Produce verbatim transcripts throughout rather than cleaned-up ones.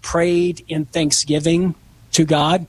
prayed in thanksgiving to God,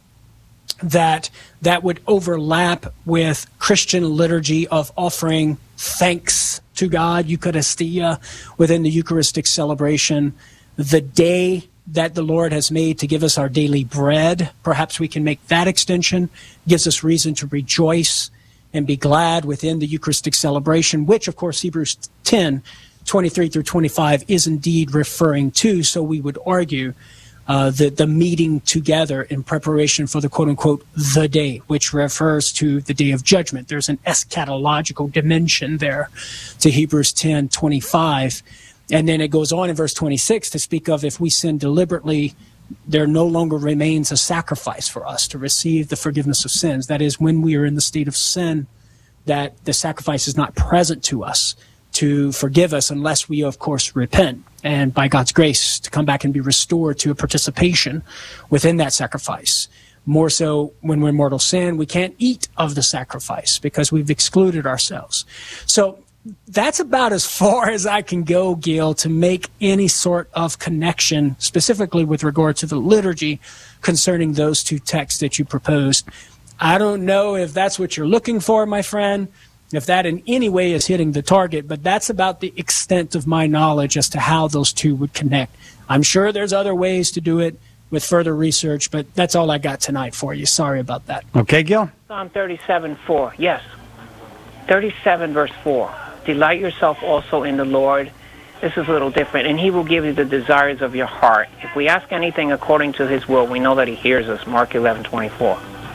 that that would overlap with Christian liturgy of offering thanks to God, Eucharistia, within the Eucharistic celebration. The day that the Lord has made to give us our daily bread, perhaps we can make that extension, gives us reason to rejoice and be glad within the Eucharistic celebration, which, of course, Hebrews ten, twenty-three through twenty-five is indeed referring to. So we would argue uh, that the meeting together in preparation for the quote-unquote the day, which refers to the day of judgment. There's an eschatological dimension there to Hebrews ten, twenty-five. And then it goes on in verse twenty-six to speak of if we sin deliberately, there no longer remains a sacrifice for us to receive the forgiveness of sins. That is, when we are in the state of sin, that the sacrifice is not present to us to forgive us unless we, of course, repent. And by God's grace, to come back and be restored to a participation within that sacrifice. More so when we're in mortal sin, we can't eat of the sacrifice because we've excluded ourselves. So that's about as far as I can go, Gil, to make any sort of connection, specifically with regard to the liturgy concerning those two texts that you proposed. I don't know if that's what you're looking for, my friend, if that in any way is hitting the target, but that's about the extent of my knowledge as to how those two would connect. I'm sure there's other ways to do it with further research, but that's all I got tonight for you. Sorry about that. Okay, Gil? Psalm thirty-seven, four, yes. thirty-seven, verse four. Delight yourself also in the Lord. This is a little different. And he will give you the desires of your heart. If we ask anything according to his will, we know that he hears us. Mark eleven, twenty-four.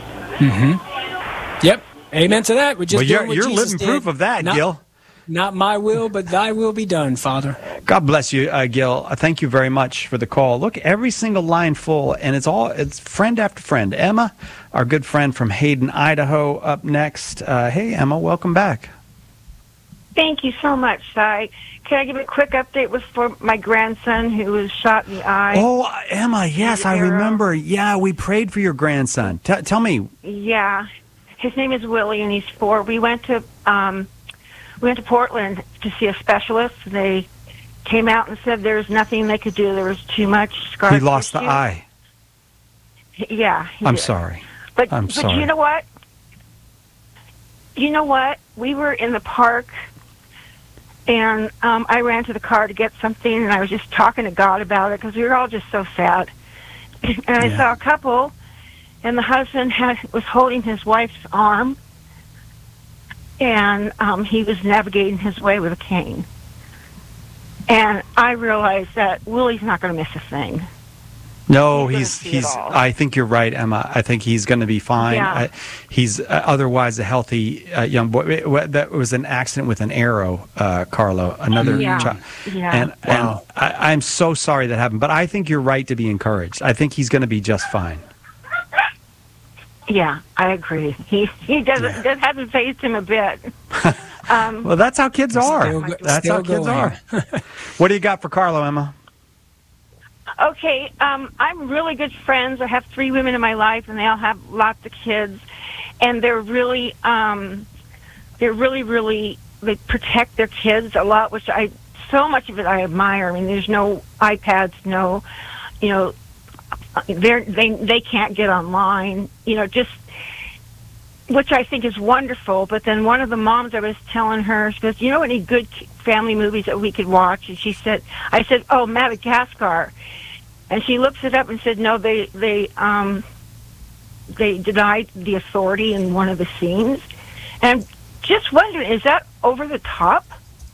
Mm-hmm. Yep. Amen to that. We're just well, doing you're, what you're Jesus living did. proof of that, not, Gil. Not my will, but thy will be done, Father. God bless you, uh, Gil. Uh, thank you very much for the call. Look, every single line full, and it's all it's friend after friend. Emma, our good friend from Hayden, Idaho, up next. Uh, hey, Emma, welcome back. Thank you so much, Si. Can I give a quick update with for my grandson who was shot in the eye? Oh, Emma, yes, I arrow. remember. Yeah, we prayed for your grandson. T- tell me. Yeah, his name is Willie, and he's four. We went to um, we went to Portland to see a specialist. They came out and said there was nothing they could do. There was too much scar He lost tissue. the eye. Yeah, he I'm did. sorry. But I'm but sorry. you know what? You know what? We were in the park. And um, I ran to the car to get something, and I was just talking to God about it because we were all just so sad. And I Yeah. saw a couple, and the husband had was holding his wife's arm, and um, he was navigating his way with a cane. And I realized that Willie's not going to miss a thing. No, He's he's gonna see it he's. all. I think you're right, Emma. I think he's going to be fine. Yeah. I, he's uh, otherwise a healthy uh, young boy. It- it- that was an accident with an arrow, uh, Carlo. Another Yeah. child. Yeah. And Wow. and I, I'm so sorry that happened. But I think you're right to be encouraged. I think he's going to be just fine. Yeah, I agree. He he doesn't Yeah. that hasn't phased him a bit. Um, Well, that's how kids are. Still go- that's still how kids going. are. What do you got for Carlo, Emma? Okay, um, I'm really good friends. I have three women in my life, and they all have lots of kids, and they're really, um, they're really, really, they protect their kids a lot, which I, so much of it I admire. I mean, there's no iPads, no, you know, they're, they they can't get online, you know, just, which I think is wonderful. But then one of the moms, I was telling her, she goes, you know any good family movies that we could watch? And she said, I said, oh, Madagascar. And she looks it up and said, no, they they um, they denied the authority in one of the scenes. And I'm just wondering, is that over the top?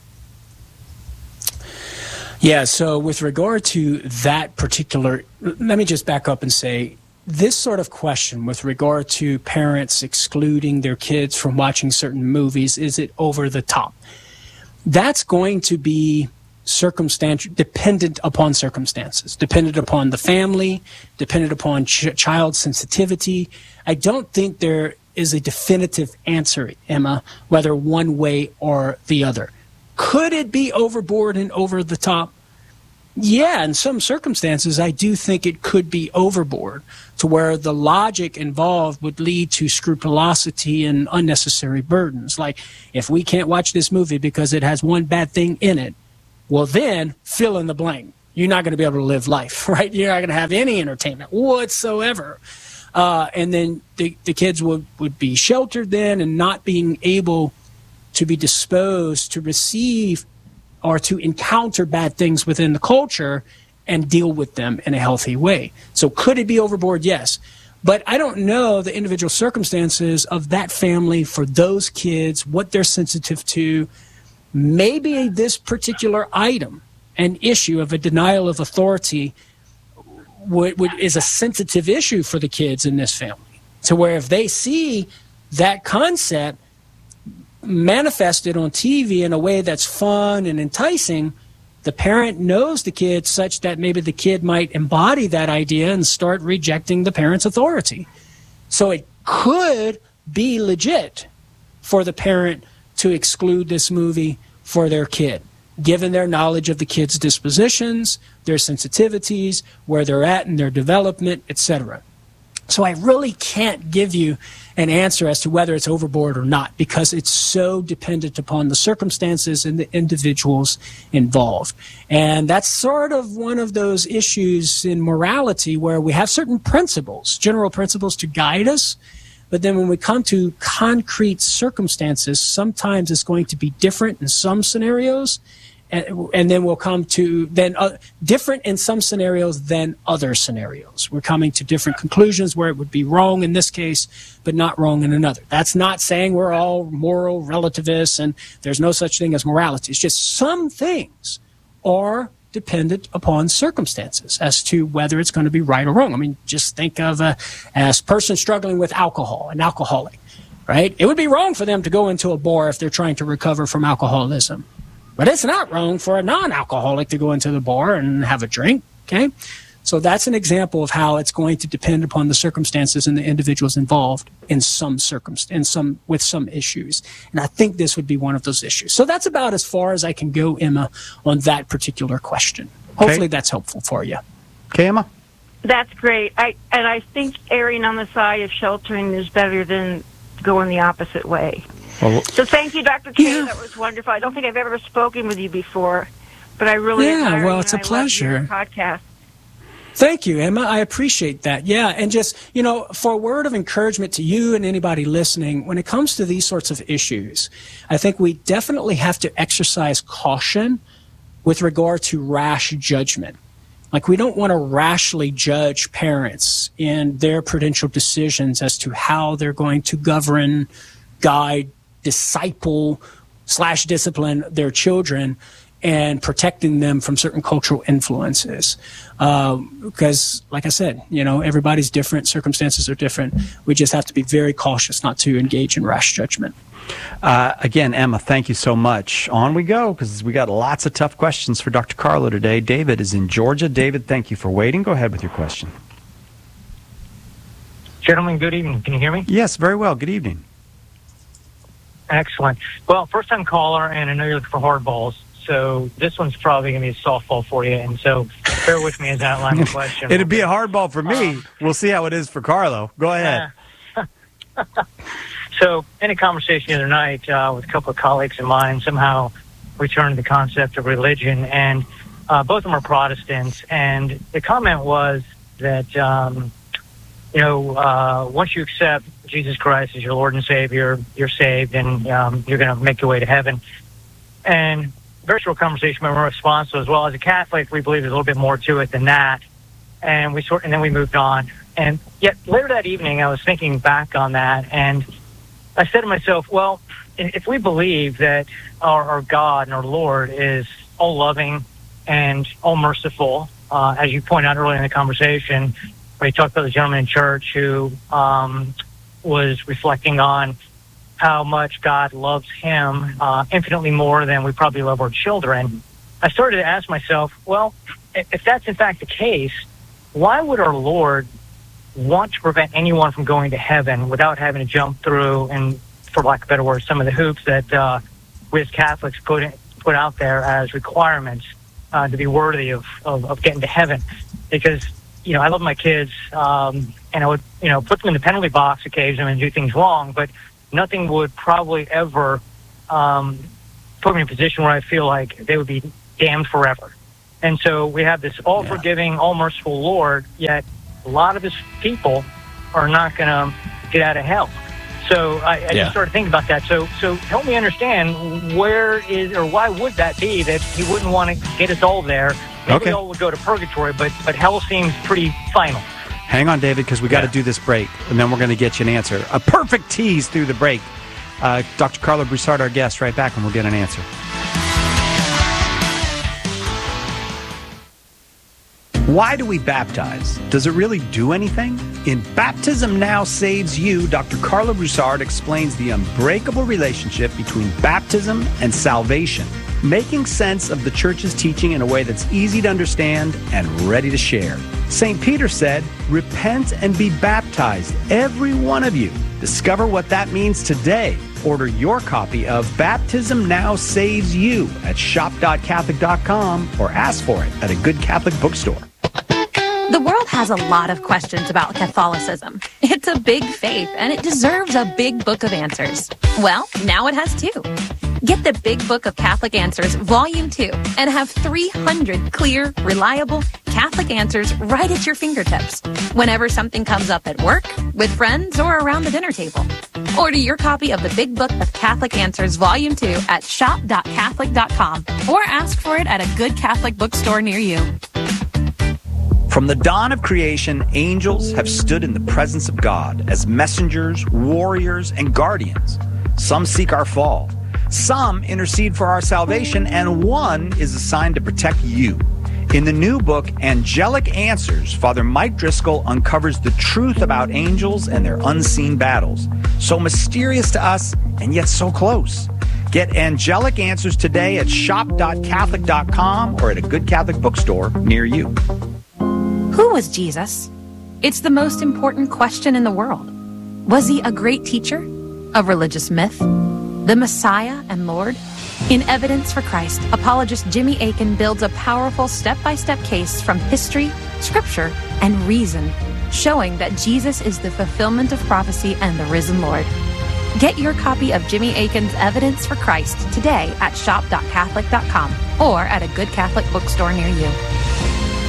Yeah, so with regard to that particular, let me just back up and say, this sort of question with regard to parents excluding their kids from watching certain movies, is it over the top? That's going to be circumstantial, dependent upon circumstances, dependent upon the family, dependent upon ch- child sensitivity. I don't think there is a definitive answer, Emma, whether one way or the other. Could it be overboard and over the top? Yeah, in some circumstances, I do think it could be overboard to where the logic involved would lead to scrupulosity and unnecessary burdens. Like, if we can't watch this movie because it has one bad thing in it, well, then fill in the blank. you're not going to be able to live life, right? You're not going to have any entertainment whatsoever. Uh, and then the, the kids would, would be sheltered then and not being able to be disposed to receive or to encounter bad things within the culture and deal with them in a healthy way. So could it be overboard? Yes. But I don't know the individual circumstances of that family for those kids, what they're sensitive to. Maybe this particular item, an issue of a denial of authority, would, would, is a sensitive issue for the kids in this family. To where if they see that concept manifested on T V in a way that's fun and enticing, the parent knows the kid such that maybe the kid might embody that idea and start rejecting the parent's authority. So it could be legit for the parent to exclude this movie for their kid, given their knowledge of the kid's dispositions, their sensitivities, where they're at in their development, et cetera. So I really can't give you an answer as to whether it's overboard or not, because it's so dependent upon the circumstances and the individuals involved. And that's sort of one of those issues in morality where we have certain principles, general principles to guide us. But then when we come to concrete circumstances, sometimes it's going to be different in some scenarios. And, and then we'll come to then uh, different in some scenarios than other scenarios. We're coming to different conclusions where it would be wrong in this case, but not wrong in another. That's not saying we're all moral relativists and there's no such thing as morality. It's just some things are dependent upon circumstances as to whether it's going to be right or wrong. I mean, just think of a, a person struggling with alcohol, an alcoholic, right? It would be wrong for them to go into a bar if they're trying to recover from alcoholism. But it's not wrong for a non-alcoholic to go into the bar and have a drink, okay? So that's an example of how it's going to depend upon the circumstances and the individuals involved in some circumst- in some with some issues. And I think this would be one of those issues. So that's about as far as I can go, Emma, on that particular question. Hopefully okay. That's helpful for you. Okay, Emma? That's great. I And I think erring on the side of sheltering is better than going the opposite way. Well, so thank you, Doctor K. Yeah. That was wonderful. I don't think I've ever spoken with you before, but I really yeah. admire Well, you it's a I pleasure. Love your podcast. Thank you, Emma. I appreciate that. Yeah, and just you know, for a word of encouragement to you and anybody listening, when it comes to these sorts of issues, I think we definitely have to exercise caution with regard to rash judgment. Like we don't want to rashly judge parents in their prudential decisions as to how they're going to govern, guide, disciple slash discipline their children and protecting them from certain cultural influences. Um, because, like I said, you know, everybody's different, circumstances are different. We just have to be very cautious not to engage in rash judgment. Uh, again, Emma, thank you so much. On we go, because we got lots of tough questions for Doctor Carlo today. David is in Georgia. David, thank you for waiting. Go ahead with your question. Gentlemen, good evening. Can you hear me? Yes, very well. Good evening. Excellent. Well, first-time caller, and I know you're looking for hardballs, so this one's probably going to be a softball for you, and so bear with me as I outline the question. It'd be a hardball for me. Um, we'll see how it is for Carlo. Go ahead. Uh, so, in a conversation the other night uh, with a couple of colleagues of mine, somehow we turned to the concept of religion, and uh, both of them are Protestants, and the comment was that, um, you know, uh, once you accept Jesus Christ as your Lord and Savior, you're saved, and um, you're going to make your way to heaven. And very short conversation, my response was, well, as a Catholic, we believe there's a little bit more to it than that. And we sort, and then we moved on. And yet later that evening, I was thinking back on that, and I said to myself, well, if we believe that our, our God and our Lord is all loving and all merciful, uh, as you pointed out earlier in the conversation, where you talked about the gentleman in church who um, was reflecting on how much God loves him uh, infinitely more than we probably love our children, I started to ask myself, well, if that's in fact the case, why would our Lord want to prevent anyone from going to heaven without having to jump through, and for lack of a better word, some of the hoops that uh, we as Catholics put, in, put out there as requirements uh, to be worthy of, of, of getting to heaven? Because, you know, I love my kids, um, and I would, you know, put them in the penalty box occasionally and do things wrong, but nothing would probably ever um, put me in a position where I feel like they would be damned forever. And so we have this all-forgiving, all-merciful Lord, yet a lot of his people are not going to get out of hell. So I, I Yeah. just started thinking about that. So so help me understand, where is, or why would that be that he wouldn't want to get us all there? Maybe Okay. we all would go to purgatory, but, but hell seems pretty final. Hang on, David, because we got to Yeah. do this break, and then we're going to get you an answer. A perfect tease through the break. Uh, Doctor Carlo Broussard, our guest, right back, and we'll get an answer. Why do we baptize? Does it really do anything? In Baptism Now Saves You, Doctor Carlo Broussard explains the unbreakable relationship between baptism and salvation, making sense of the church's teaching in a way that's easy to understand and ready to share. Saint Peter said, "Repent and be baptized, every one of you." Discover what that means today. Order your copy of Baptism Now Saves You at shop dot catholic dot com or ask for it at a good Catholic bookstore. The world has a lot of questions about Catholicism. It's a big faith, and it deserves a big book of answers. Well, now it has two. Get the Big Book of Catholic Answers, Volume two, and have three hundred clear, reliable Catholic answers right at your fingertips, whenever something comes up at work, with friends, or around the dinner table. Order your copy of the Big Book of Catholic Answers, Volume two at shop dot catholic dot com, or ask for it at a good Catholic bookstore near you. From the dawn of creation, angels have stood in the presence of God as messengers, warriors, and guardians. Some seek our fall. Some intercede for our salvation, and one is assigned to protect you. In the new book, Angelic Answers, Father Mike Driscoll uncovers the truth about angels and their unseen battles. So mysterious to us, and yet so close. Get Angelic Answers today at shop dot catholic dot com or at a good Catholic bookstore near you. Who was Jesus? It's the most important question in the world. Was he a great teacher? A religious myth? The Messiah and Lord? In Evidence for Christ, apologist Jimmy Akin builds a powerful step-by-step case from history, scripture, and reason, showing that Jesus is the fulfillment of prophecy and the risen Lord. Get your copy of Jimmy Akin's Evidence for Christ today at shop dot catholic dot com or at a good Catholic bookstore near you.